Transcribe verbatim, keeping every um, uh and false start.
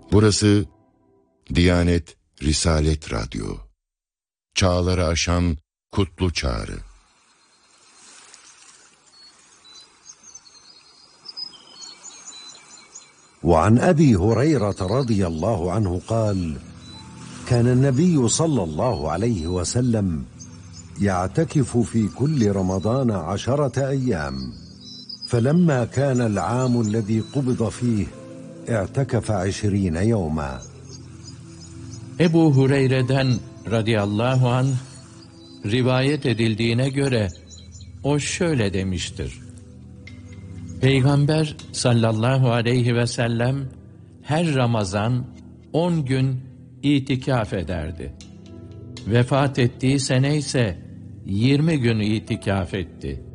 Burası Diyanet Risalet Radyo. Çağları aşan kutlu çağrı. وعن أبي هريرة رضي الله عنه قال: كان النبي صلى الله عليه وسلم يعتكف في كل رمضان عشرة أيام، فلما كان العام الذي قبض فيه اعتكف عشرين يوما. Ebu Hureyre'den radıyallahu anh rivayet edildiğine göre o şöyle demiştir: Peygamber sallallahu aleyhi ve sellem her Ramazan on gün itikaf ederdi. Vefat ettiği sene ise yirmi gün itikaf etti.